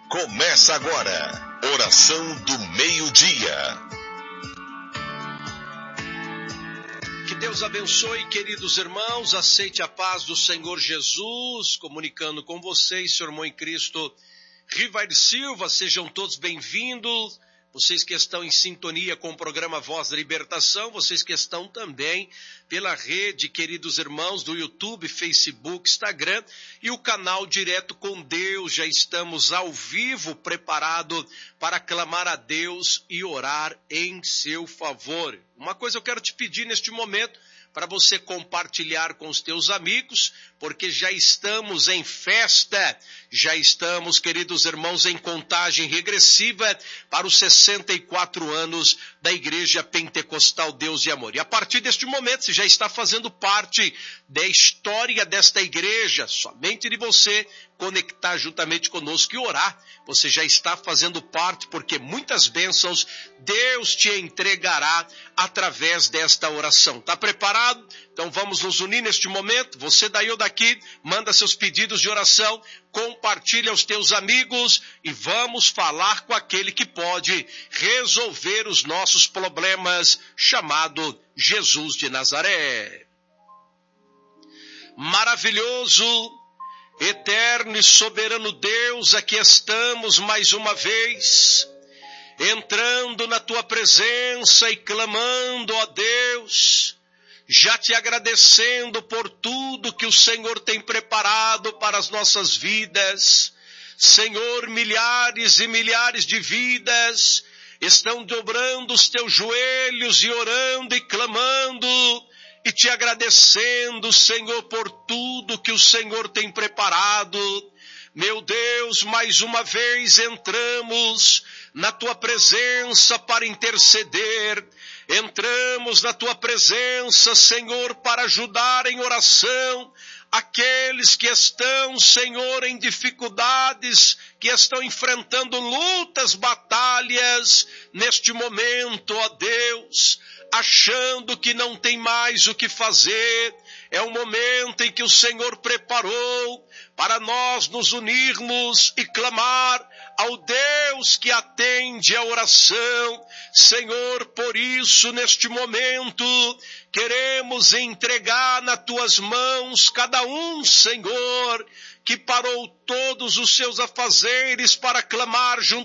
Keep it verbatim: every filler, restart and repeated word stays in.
Começa agora, oração do meio-dia. Que Deus abençoe, queridos irmãos, aceite a paz do Senhor Jesus, comunicando com vocês, seu irmão em Cristo, Rivair Silva, sejam todos bem-vindos. Vocês que estão em sintonia com o programa Voz da Libertação, vocês que estão também pela rede, queridos irmãos, do YouTube, Facebook, Instagram e o canal Direto com Deus. Já estamos ao vivo, preparado para clamar a Deus e orar em seu favor. Uma coisa eu quero te pedir neste momento, para você compartilhar com os teus amigos, porque já estamos em festa, já estamos, queridos irmãos, em contagem regressiva para os sessenta e quatro anos da Igreja Pentecostal Deus e Amor. E a partir deste momento, você já está fazendo parte da história desta igreja, somente de você conectar juntamente conosco e orar, você já está fazendo parte, porque muitas bênçãos Deus te entregará através desta oração. Está preparado? Então vamos nos unir neste momento, você daí ou daqui, manda seus pedidos de oração, compartilha aos teus amigos e vamos falar com aquele que pode resolver os nossos problemas, chamado Jesus de Nazaré. Maravilhoso, eterno e soberano Deus, aqui estamos mais uma vez, entrando na tua presença e clamando, ó Deus, já te agradecendo por tudo que o Senhor tem preparado para as nossas vidas. Senhor, milhares e milhares de vidas estão dobrando os teus joelhos e orando e clamando e te agradecendo, Senhor, por tudo que o Senhor tem preparado. Meu Deus, mais uma vez entramos na tua presença para interceder. Entramos na tua presença, Senhor, para ajudar em oração aqueles que estão, Senhor, em dificuldades, que estão enfrentando lutas, batalhas neste momento, ó Deus, achando que não tem mais o que fazer. É o momento em que o Senhor preparou para nós nos unirmos e clamar ao Deus que atende a oração. Senhor, por isso, neste momento, queremos entregar nas tuas mãos cada um, Senhor, que parou todos os seus afazeres para clamar junto